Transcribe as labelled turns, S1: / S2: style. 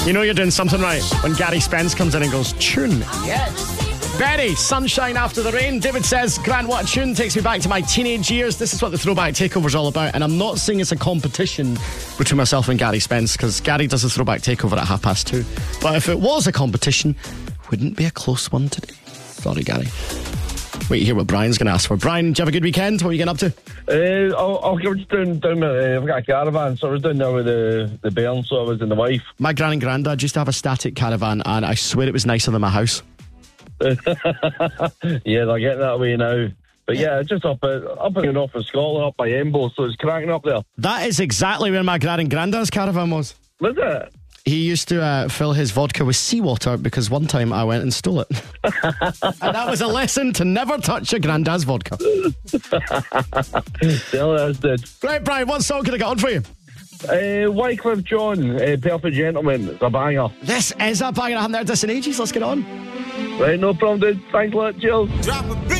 S1: You know you're doing something right when Gary Spence comes in and goes, tune. Yes. Betty, Sunshine After the Rain. David says, Grant, what a tune, takes me back to my teenage years. This is what the Throwback Takeover's all about. And I'm not saying it's a competition between myself and Gary Spence, because Gary does a Throwback Takeover at 2:30. But if it was a competition, wouldn't be a close one today. Sorry, Gary. Wait, you hear what Brian's going to ask for. Brian, did you have a good weekend? What are you getting up to?
S2: I'll go just down I've got a caravan, so I was down there with the bairns, so I was and the wife.
S1: My gran and granddad used to have a static caravan, and I swear it was nicer than my house.
S2: Yeah, they're getting that way now. But yeah, just up in North of Scotland, up by Embo, so it's cracking up there.
S1: That is exactly where my gran and granddad's caravan was.
S2: Was it?
S1: He used to fill his vodka with seawater because one time I went and stole it. And that was a lesson to never touch your granddad's vodka. Right, Brian, what song can I get on for you?
S2: Wycliffe John, Perfect Gentleman. It's a banger.
S1: This is a banger. I haven't heard this in ages. Let's get on.
S2: Right, no problem, dude. Thanks a lot. Cheers.